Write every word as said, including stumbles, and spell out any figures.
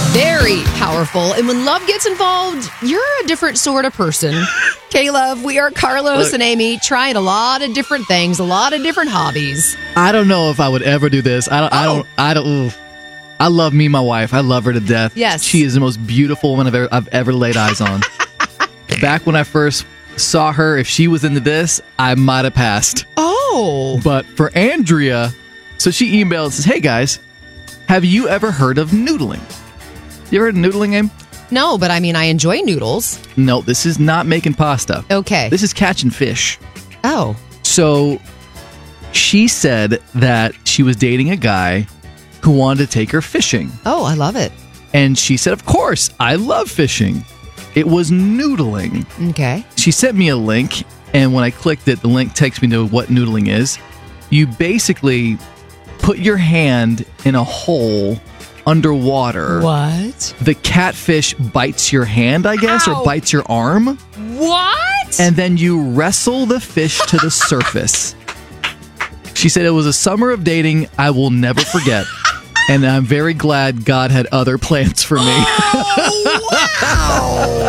Very powerful. And when love gets involved, you're a different sort of person. K-Love, we are Carlos Look. and Amy trying a lot of different things, a lot of different hobbies. I don't know if I would ever do this. I don't. I Oh. don't. I don't. ooh. I love me, my wife. I love her to death. Yes. She is the most beautiful woman I've ever, I've ever laid eyes on. Back when I first saw her, if she was into this, I might have passed. Oh. But for Andrea, so she emailed and says, "Hey guys, have you ever heard of noodling? You ever heard of noodling, Aim? No, but I mean, I enjoy noodles. No, this is not making pasta. Okay. This is catching fish. Oh. So she said that she was dating a guy who wanted to take her fishing. Oh, I love it. And she said, of course, I love fishing. It was noodling. Okay. She sent me a link, and when I clicked it, the link takes me to what noodling is. You basically put your hand in a hole underwater. What? The catfish bites your hand, I guess, Ow. or bites your arm. What? And then you wrestle the fish to the surface. She said it was a summer of dating I will never forget. And I'm very glad God had other plans for me. Oh, wow.